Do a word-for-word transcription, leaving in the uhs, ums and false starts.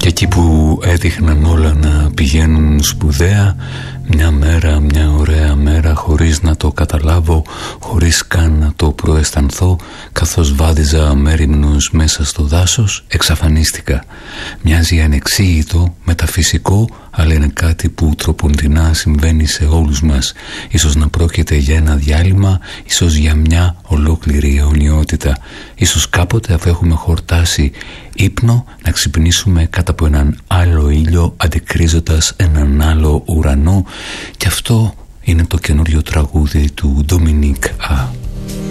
Και εκεί που έδειχναν όλα να πηγαίνουν σπουδαία, μια μέρα, μια ωραία μέρα, χωρίς να το καταλάβω, χωρίς καν να το προαισθανθώ, καθώς βάδιζα μέριμνος μέσα στο δάσος, εξαφανίστηκα. Μοιάζει ανεξήγητο, μεταφυσικό, αλλά είναι κάτι που τροποντινά συμβαίνει σε όλους μας. Ίσως να πρόκειται για ένα διάλειμμα, ίσως για μια ολόκληρη αιωνιότητα. Ίσως κάποτε, αφού έχουμε χορτάσει ύπνο, να ξυπνήσουμε κάτω από έναν άλλο ήλιο, αντικρίζοντας έναν άλλο ουρανό. Και αυτό είναι το καινούριο τραγούδι του Ντομινίκ Α.